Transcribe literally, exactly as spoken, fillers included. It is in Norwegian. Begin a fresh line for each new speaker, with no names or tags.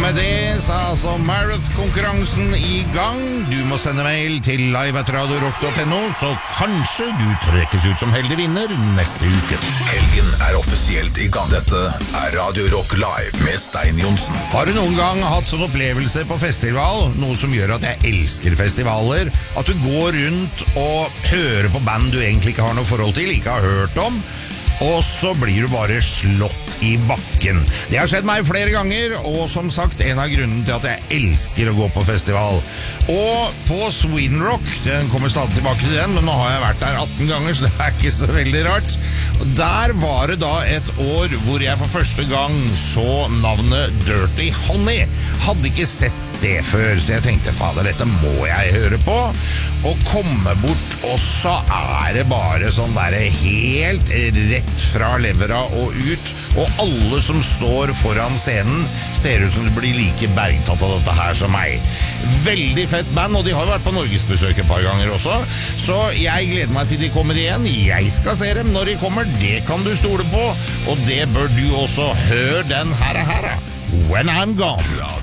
med det så er altså Marath-konkurransen i gang. Du må sende mail til live at radio rock punktum no, så kanskje du trekkes ut som heldig vinner neste uke.
Helgen er offisielt i gang. Dette er Radio Rock Live med Stein Johnsen.
Har du noen gang hatt sånn opplevelse på festival, noe som gjør at jeg elsker festivaler, at du går rundt og hører på band du egentlig ikke har noe forhold til, ikke har hørt om, og så blir du bare slått i bakken. Det har skjedd meg flere ganger, og som sagt, en av grunnene til at jeg elsker å gå på festival. Og på Sweden Rock, den kommer stadig tilbake til den, men nå har jeg vært der atten ganger, så det er ikke så veldig rart. Og der var det da et år hvor jeg for første gang så navnet Dirty Honey. Hadde ikke sett det før, så jeg tenkte, fader, dette må jeg høre på. Og komme bort, og så er det bare sånn der helt rett fra levera og ut, og alle som står foran scenen ser ut som de blir like bergtatt av dette her som meg. Veldig fett band, og de har vært på Norgesbesøk et par ganger også, så jeg gleder meg til de kommer igjen. Jeg skal se dem når de kommer, det kan du stole på, og det bør du også. Hør den her her, When I'm Gone.